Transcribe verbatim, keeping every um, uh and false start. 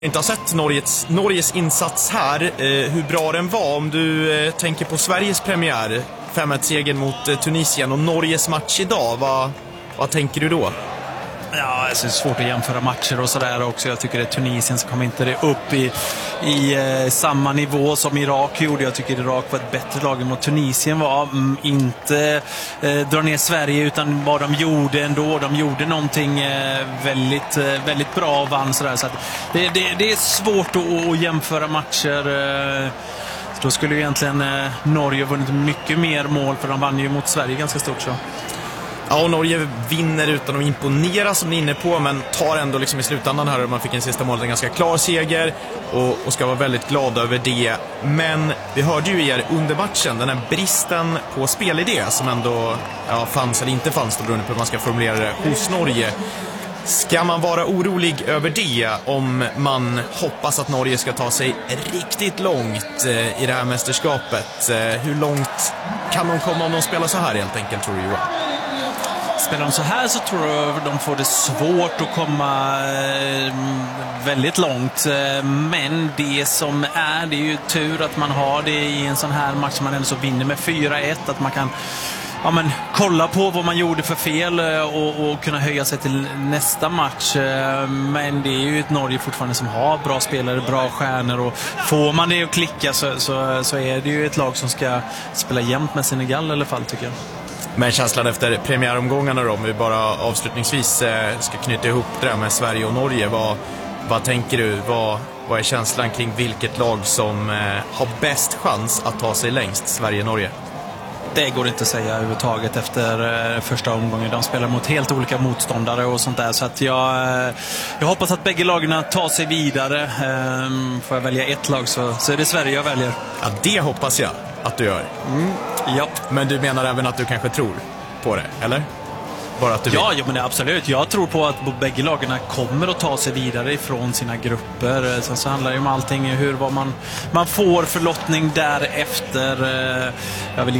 Inte har sett Norges, Norges insats här, eh, hur bra den var. Om du eh, tänker på Sveriges premiär, fem ett-segern mot eh, Tunisien, och Norges match idag, vad, vad tänker du då? Ja, det är svårt att jämföra matcher och sådär också. Jag tycker att Tunisien så kom inte det upp i, i eh, samma nivå som Irak gjorde. Jag tycker Irak var ett bättre lag än vad Tunisien var. Mm, inte eh, dra ner Sverige, utan vad de gjorde ändå. De gjorde någonting eh, väldigt, eh, väldigt bra och vann sådär. Så att det, det, det är svårt att, att jämföra matcher. Eh, då skulle ju egentligen eh, Norge vunnit mycket mer mål, för de vann ju mot Sverige ganska stort så. Ja, och Norge vinner utan att imponera som ni är inne på, men tar ändå liksom i slutändan här, man fick en sista mål, en ganska klar seger och, och ska vara väldigt glad över det. Men vi hörde ju er under matchen, den här bristen på spelidé som ändå ja, fanns eller inte fanns, då beroende på hur man ska formulera det, hos Norge. Ska man vara orolig över det om man hoppas att Norge ska ta sig riktigt långt eh, i det här mästerskapet? Eh, hur långt kan de komma om de spelar så här helt enkelt, tror du, Johan? Spelar de så här så tror jag de får det svårt att komma eh, väldigt långt. Men det som är, det är ju tur att man har det i en sån här match, man ändå så vinner med fyra ett, att man kan ja, men, kolla på vad man gjorde för fel och, och kunna höja sig till nästa match. Men det är ju ett Norge fortfarande som har bra spelare, bra stjärnor, och får man det att klicka så, så, så är det ju ett lag som ska spela jämnt med Senegal i alla fall, tycker jag. Men känslan efter premiäromgångarna då, om vi bara avslutningsvis eh, ska knyta ihop det där med Sverige och Norge, vad, vad tänker du? Vad, vad är känslan kring vilket lag som eh, har bäst chans att ta sig längst, Sverige-Norge? Det går inte att säga överhuvudtaget efter eh, första omgången. De spelar mot helt olika motståndare och sånt där. Så att jag, eh, jag hoppas att bägge lagarna tar sig vidare. Eh, får jag välja ett lag så, så är det Sverige jag väljer. Ja, det hoppas jag att du gör. Mm, ja. Men du menar även att du kanske tror på det, eller? Bara att du ja, ja, men det, absolut. Jag tror på att bägge lagarna kommer att ta sig vidare ifrån sina grupper. Sen så handlar det om allting, hur vad man, man får för lottning därefter. Jag vill